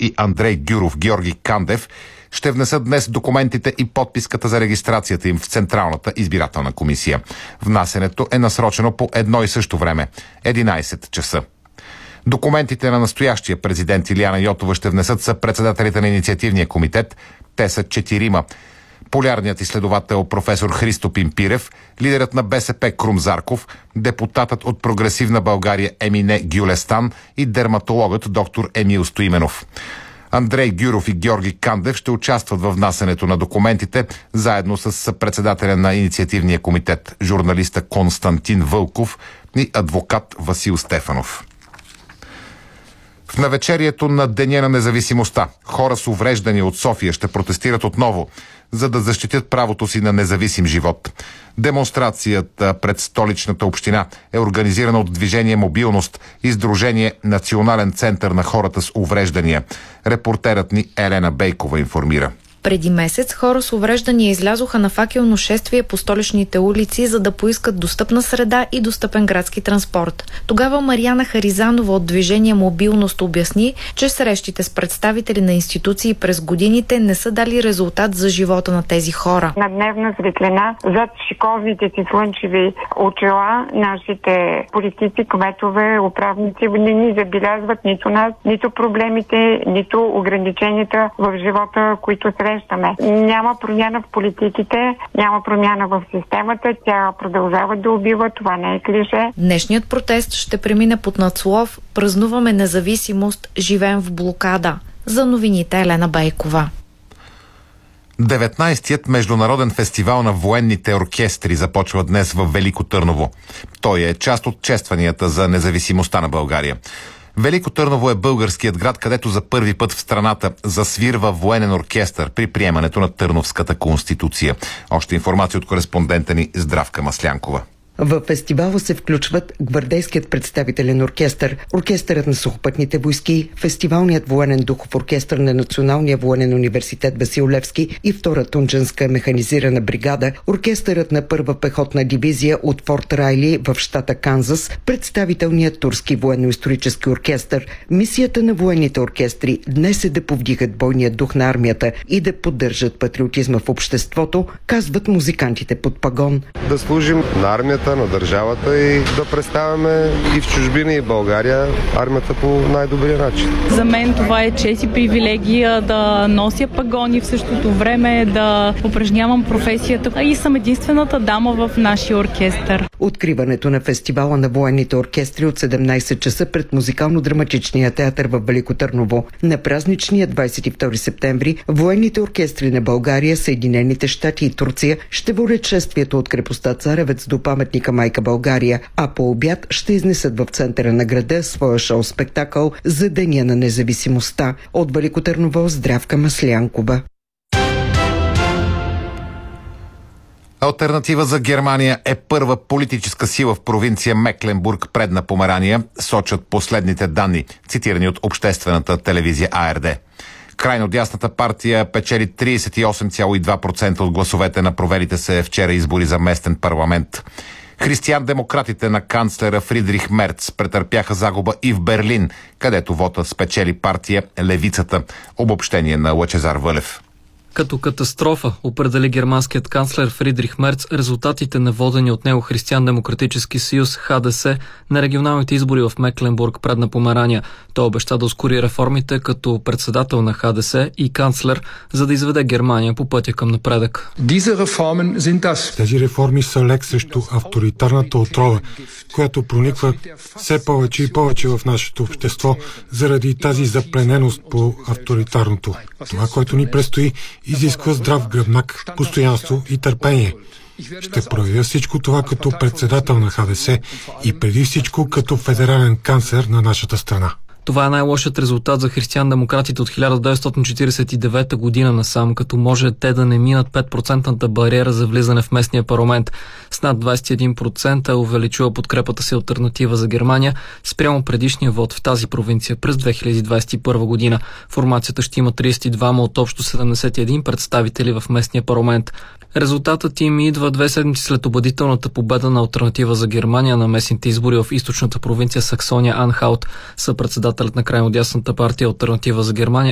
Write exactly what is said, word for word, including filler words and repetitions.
и Андрей Гюров, Георги Кандев ще внесат днес документите и подписката за регистрацията им в Централната избирателна комисия. Внасенето е насрочено по едно и също време – единайсет часа. Документите на настоящия президент Илияна Йотова ще внесат съпредседателите на инициативния комитет. Те са четирима. Полярният изследовател професор Христо Пимпирев, лидерът на БСП Крум Зарков, депутатът от Прогресивна България Емине Гюлестан и дерматологът доктор Емил Стоименов. Андрей Гюров и Георги Кандев ще участват във внасянето на документите, заедно с председателя на инициативния комитет, журналиста Константин Вълков и адвокат Васил Стефанов. В навечерието на Деня на независимостта хора с увреждания от София ще протестират отново, за да защитят правото си на независим живот. Демонстрацията пред столичната община е организирана от Движение Мобилност и Сдружение Национален център на хората с увреждания. Репортерът ни Елена Бейкова информира. Преди месец хора с увреждания излязоха на факелно шествие по столичните улици, за да поискат достъпна среда и достъпен градски транспорт. Тогава Мариана Харизанова от Движение Мобилност обясни, че срещите с представители на институции през годините не са дали резултат за живота на тези хора. На дневна светлина, зад шиковните си слънчеви очила, нашите политици, кметове, управници не ни забелязват нито нас, нито проблемите, нито ограниченията в живота, които срещаме. Няма промяна в политиките, няма промяна в системата, тя продължава да убива, това не е клише. Днешният протест ще премине под надслов "Празнуваме независимост, живеем в блокада". За новините Елена Бейкова. деветнайсетият международен фестивал на военните оркестри започва днес в Велико Търново. Той е част от честванията за независимостта на България. Велико Търново е българският град, където за първи път в страната засвирва военен оркестър при приемането на Търновската конституция. Още информация от кореспондента ни Здравка Маслянкова. В фестивала се включват гвардейският представителен оркестър, оркестърът на сухопътните войски, фестивалният военен духов оркестър на Националния военен университет Васил Левски и втора Тунджанска механизирана бригада, оркестърът на първа пехотна дивизия от Форт Райли в щата Канзас, представителният турски военно-исторически оркестър. Мисията на военните оркестри днес е да повдигат бойния дух на армията и да поддържат патриотизма в обществото, казват музикантите под пагон. Да служим на армията, на държавата и да представяме и в чужбина, и в България армията по най-добрия начин. За мен това е чест и привилегия да нося пагони, в същото време да упражнявам професията и съм единствената дама в нашия оркестър. Откриването на фестивала на военните оркестри от седемнайсет часа пред музикално-драматичния театър в Велико Търново. На празничния двайсет и втори септември военните оркестри на България, Съединените щати и Турция ще водят шествието от крепостта Царевец до паметника Майка България, а по обяд ще изнесат в центъра на града своя шоу-спектакъл за Деня на независимостта. От Велико Търново, Здравка Маслянкова. Алтернатива за Германия е първа политическа сила в провинция Мекленбург, Предна Померания, сочат последните данни, цитирани от обществената телевизия А Р Д. Крайно дясната партия печели трийсет и осем цяло и два процента от гласовете на провелите се вчера избори за местен парламент. Християн-демократите на канцлера Фридрих Мерц претърпяха загуба и в Берлин, където вота спечели партия Левицата. Обобщение на Лъчезар Вълев. Като катастрофа определи германският канцлер Фридрих Мерц резултатите на водени от него Християн-демократически съюз Х Д С на регионалните избори в Мекленбург, Предна Померания. Той обеща да ускори реформите като председател на Х Д С и канцлер, за да изведе Германия по пътя към напредък. Тези реформи са лек срещу авторитарната отрова, която прониква все повече и повече в нашето общество заради тази заплененост по авторитарното. Това, което ни предстои, изисква здрав гръбнак, постоянство и търпение. Ще проявя всичко това като председател на Х Д С и преди всичко като федерален канцлер на нашата страна. Това е най-лошият резултат за християн-демократите от хиляда деветстотин четирийсет и девета година насам, като може те да не минат пет процентната бариера за влизане в местния парламент. С над двайсет и един процента увеличила подкрепата си алтернатива за Германия спрямо предишния вод в тази провинция през две хиляди двайсет и първа година. Формацията ще има трийсет и двама от общо седемдесет и един представители в местния парламент. Резултатът им идва две седмици след убедителната победа на алтернатива за Германия на местните избори в източната провинция Саксония-Анхалт. Съпредседателят на крайно дясната партия Алтернатива за Германия